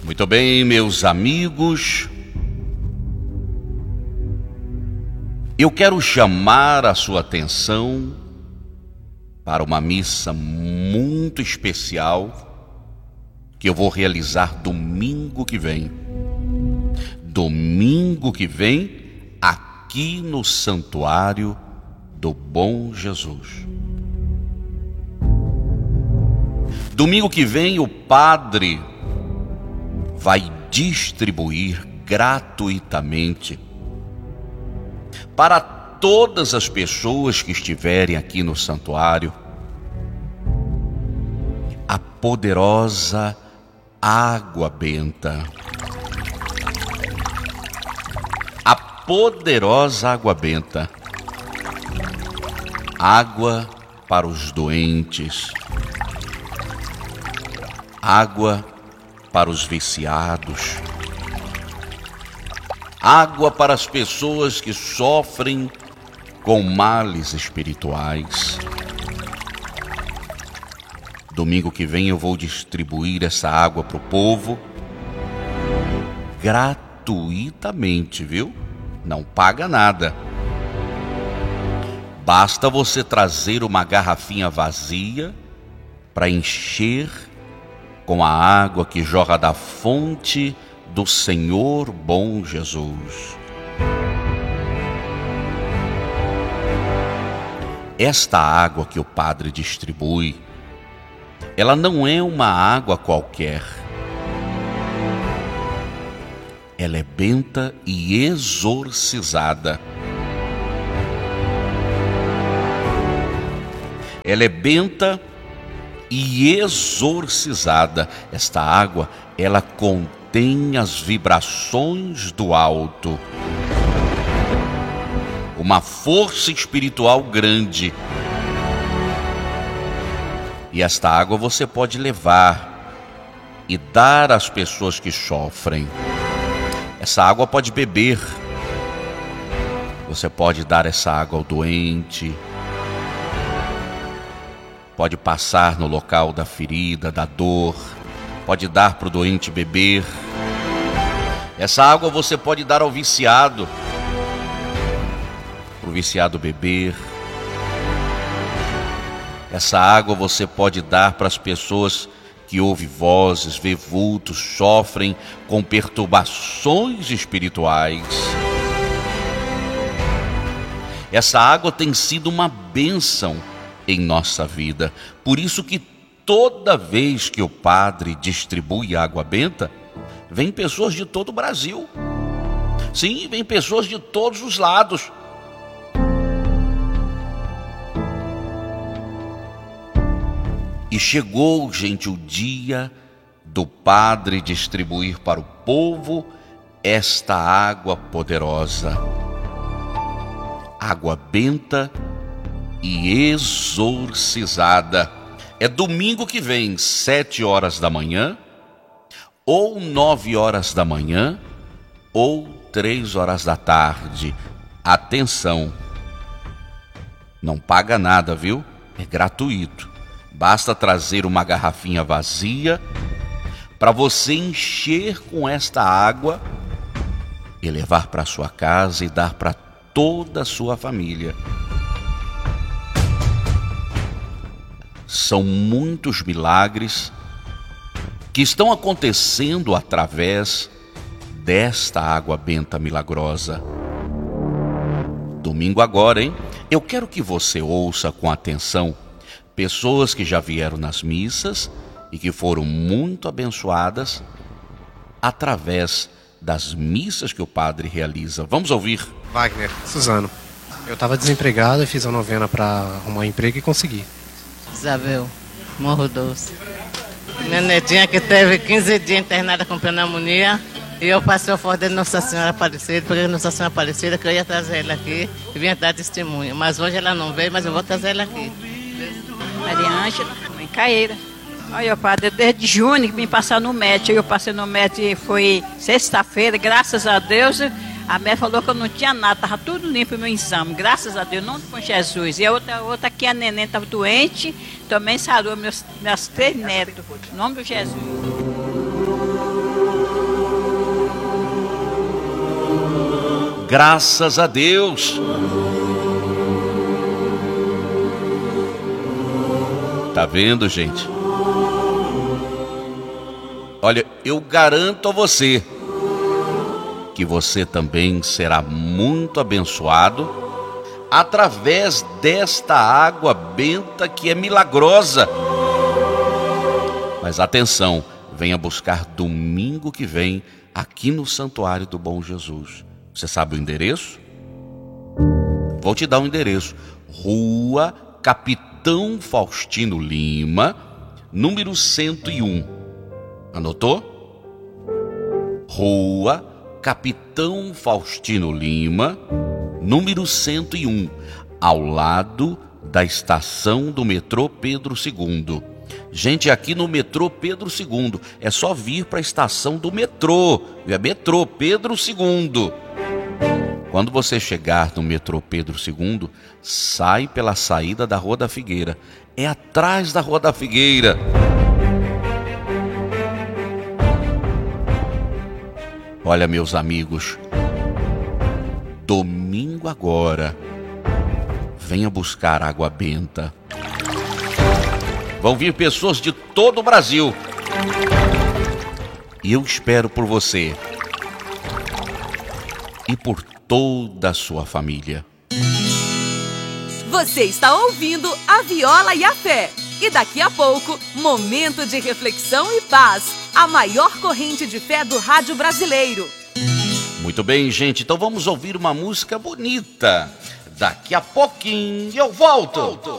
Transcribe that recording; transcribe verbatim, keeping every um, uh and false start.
Muito bem, meus amigos, eu quero chamar a sua atenção para uma missa muito especial que eu vou realizar domingo que vem. Domingo que vem, aqui no Santuário do Bom Jesus. Domingo que vem, o padre vai distribuir gratuitamente para todas as pessoas que estiverem aqui no santuário a poderosa água benta. A poderosa água benta. Água para os doentes. Água para os viciados. Água para as pessoas que sofrem com males espirituais. Domingo que vem eu vou distribuir essa água para o povo gratuitamente, viu? Não paga nada. Basta você trazer uma garrafinha vazia para encher com a água que jorra da fonte do Senhor Bom Jesus. Esta água que o padre distribui, ela não é uma água qualquer. Ela é benta e exorcizada. Ela é benta e exorcizada. Esta água, ela contém as vibrações do alto. Uma força espiritual grande. E esta água você pode levar e dar às pessoas que sofrem. Essa água pode beber. Você pode dar essa água ao doente. Pode passar no local da ferida, da dor. Pode dar para o doente beber. Essa água você pode dar ao viciado. Para o viciado beber. Essa água você pode dar para as pessoas que ouvem vozes, vê vultos, sofrem com perturbações espirituais. Essa água tem sido uma bênção em nossa vida. Por isso que toda vez que o padre distribui água benta, vem pessoas de todo o Brasil. Sim, vem pessoas de todos os lados. E chegou, gente, o dia do padre distribuir para o povo esta água poderosa. Água benta e exorcizada. É domingo que vem, sete horas da manhã, ou nove horas da manhã, ou três horas da tarde. Atenção, não paga nada, viu? É gratuito. Basta trazer uma garrafinha vazia para você encher com esta água e levar para sua casa e dar para toda a sua família. São muitos milagres que estão acontecendo através desta água benta milagrosa. Domingo agora, hein? Eu quero que você ouça com atenção pessoas que já vieram nas missas e que foram muito abençoadas através das missas que o padre realiza. Vamos ouvir. Wagner, Suzano. Eu estava desempregado e fiz a novena para arrumar um emprego e consegui. Isabel, Morro Doce. Minha netinha que teve quinze dias internada com pneumonia e eu passei o forte de Nossa Senhora Aparecida, porque Nossa Senhora Aparecida que eu ia trazer ela aqui e vinha dar testemunho. Mas hoje ela não veio, mas eu vou trazer ela aqui. Maria Ângela, mãe Caeira. Olha, padre, desde junho que vim passar no médico. Eu passei no médico, foi sexta-feira, graças a Deus. A médica falou que eu não tinha nada, estava tudo limpo o meu exame, graças a Deus, não com Jesus. E a outra, outra aqui, a neném, estava doente, também sarou meus, meus três netos, em nome de Jesus. Graças a Deus. Tá vendo, gente? Olha, eu garanto a você que você também será muito abençoado através desta água benta que é milagrosa. Mas atenção, venha buscar domingo que vem aqui no Santuário do Bom Jesus. Você sabe o endereço? Vou te dar o endereço. Rua Capitão Faustino Lima, número cento e um. Anotou? Rua Capitão Faustino Lima, número cento e um, ao lado da estação do metrô Pedro segundo. Gente, aqui no metrô Pedro segundo, é só vir para a estação do metrô, é metrô Pedro segundo. Quando você chegar no metrô Pedro segundo, sai pela saída da Rua da Figueira. É atrás da Rua da Figueira. Olha, meus amigos, domingo agora, venha buscar água benta. Vão vir pessoas de todo o Brasil. E eu espero por você e por toda a sua família. Você está ouvindo a Viola e a Fé. E daqui a pouco, momento de reflexão e paz. A maior corrente de fé do rádio brasileiro. Muito bem, gente. Então vamos ouvir uma música bonita. Daqui a pouquinho eu volto.